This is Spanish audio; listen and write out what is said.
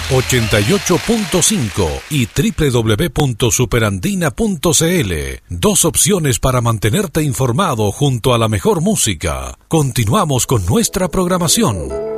88.5 y www.superandina.cl. Dos opciones para mantenerte informado junto a la mejor música. Continuamos con nuestra programación.